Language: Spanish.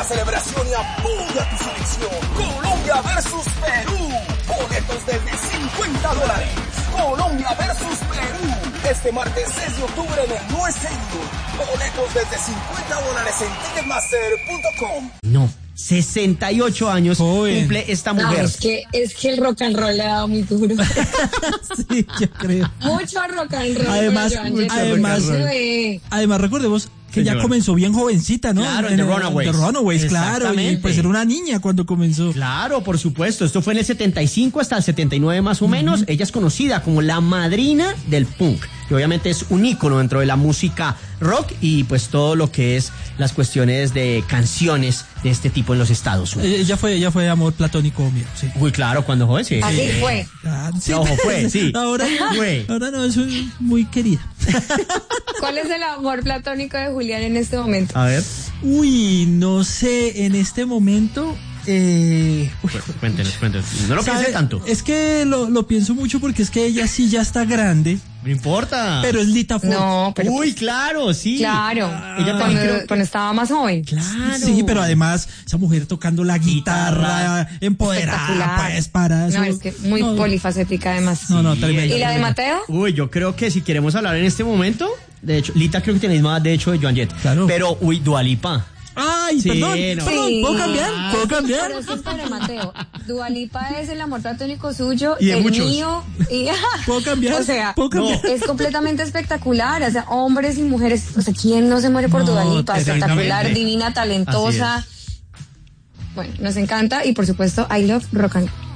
la celebración y apoya tu selección. Colombia versus Perú. Boletos desde $50. Colombia versus Perú. Este martes 6 de octubre en el No Stadium. Boletos desde $50 en Ticketmaster.com. No. 68 años cumple esta mujer. No, es que el rock and roll le ha dado muy duro. Sí, yo creo. Mucho rock and roll. Además, recordemos que ya comenzó bien jovencita, ¿no? Claro, en The Runaways. The Runaways, claro. Y pues era una niña cuando comenzó. Claro, por supuesto. Esto fue en el 75 hasta el 79 más o menos. Ella es conocida como la madrina del punk. Que obviamente es un ícono dentro de la música rock y pues todo lo que es las cuestiones de canciones de este tipo en los Estados Unidos. Ella fue amor platónico mío, sí. Uy, claro, cuando joven, sí. Así fue. Sí, Ojo, fue, sí. Ahora no, es muy querida. ¿Cuál es el amor platónico de Julián en este momento? A ver. Uy, no sé, en este momento... Cuéntenos. No lo piense tanto. Es que lo pienso mucho porque es que ella sí ya está grande. No importa. Pero es Lita Ford. No, pero Uy, claro, sí. Claro. Ella cuando estaba más joven. Claro. Sí, pero además esa mujer tocando la guitarra empoderada, pues para eso. No, es que muy polifacética además. No, tremendo. ¿Y la de Mateo? Uy, yo creo que si queremos hablar en este momento, de hecho, Lita creo que tiene la misma edad de hecho de Joan Jett. Claro. Pero, Dua Lipa. Ay, Sí, perdón, no. Sí. ¿puedo cambiar? Pero eso es para Mateo. Dua Lipa es el amor platónico suyo, Y de el muchos. mío. Y, ¿Puedo cambiar? O sea, No. es completamente espectacular. O sea, hombres y mujeres. O sea, ¿quién no se muere por Dua Lipa? Espectacular, exactamente. divina, talentosa. Bueno, nos encanta y por supuesto, I love rock and roll.